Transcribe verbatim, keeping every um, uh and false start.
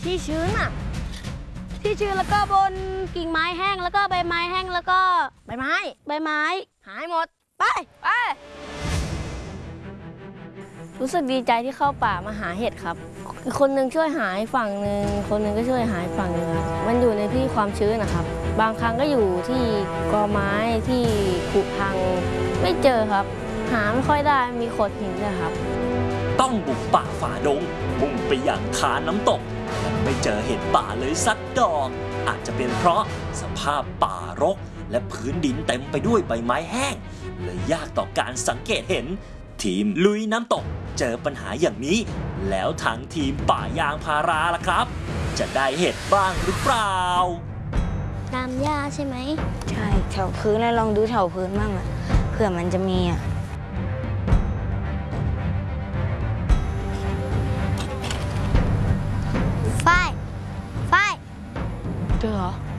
ที่ชื้นอ่ะที่ชื้นแล้วก็บนกิ่งไม้แห้งแล้วก็ใบไม้แห้งแล้วก็ใบไม้ใบไม้หายหมดไปไปรู้สึกดีใจที่เข้าป่ามาหาเห็ดครับคนหนึ่งช่วยหาฝั่งหนึ่งคนหนึ่งก็ช่วยหาฝั่งหนึ่งครับมันอยู่ในที่ความชื้นนะครับบางครั้งก็อยู่ที่กอไม้ที่ผุพังไม่เจอครับหาไม่ค่อยได้มีโขดหินนะครับต้องบุกป่าฝ่าดงมุ่งไปอย่างคาน้ำตกแต่ไม่เจอเห็ดป่าเลยสักดอกอาจจะเป็นเพราะสภาพป่ารกและพื้นดินเต็มไปด้วยใบไม้แห้งเลยยากต่อการสังเกตเห็นทีมลุยน้ำตกเจอปัญหาอย่างนี้แล้วทางทีมป่ายางพาราล่ะครับจะได้เห็ดบ้างหรือเปล่าตามหญ้าใช่ไหมใช่แถวพื้นแล้วลองดูแถวพื้นบ้างอะเผื่อมันจะมีอะฝ้ายฝ้ายเจอเหรอ